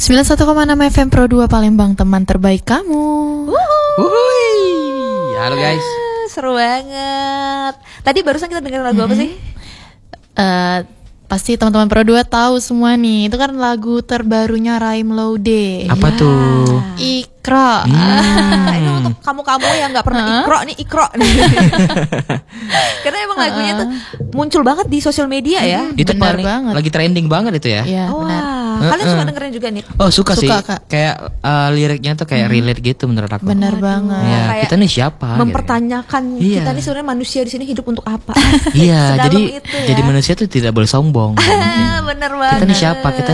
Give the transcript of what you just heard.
91,6 FM Pro 2 Palembang, teman terbaik kamu. Wuhui. Halo guys. Seru banget. Tadi barusan kita dengerin lagu apa sih? Pasti teman-teman Pro 2 tahu semua nih. Itu kan lagu terbarunya Raim Laude. Apa tuh? Iqra. Ini untuk kamu-kamu yang nggak pernah Iqra nih. Karena emang lagunya tuh muncul banget di sosial media ya. Itu Benar paling banget. lagi trending banget itu ya. Iya, benar. Wah, kalian suka dengerin juga nih? Oh suka sih. Kak. Kayak liriknya tuh kayak relate gitu menurut aku. Benar banget. Ya, Kayak kita nih siapa? mempertanyakan Iya. kita nih sebenarnya manusia di sini hidup untuk apa? Iya, Sedalam jadi itu ya. jadi manusia tuh tidak boleh sombong. Bener banget. Kita nih siapa? Kita